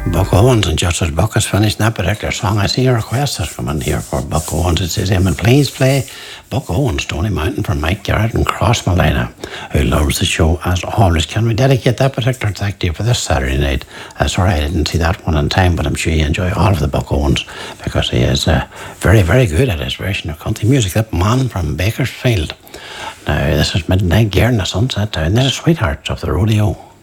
Buck Owens, and just as Buck has finished that particular song, I see a request has come in here for Buck Owens. It says, Eamon, please play Buck Owens, Stony Mountain for Mike Garrett and Cross Malina, who loves the show as always. Can we dedicate that particular track to you for this Saturday night? Sorry, I didn't see that one in time, but I'm sure you enjoy all of the Buck Owens because he is very, very good at his version of country music. That man from Bakersfield. Now, this is Midnight Gear in the Sunset Town. This is Sweethearts of the Rodeo.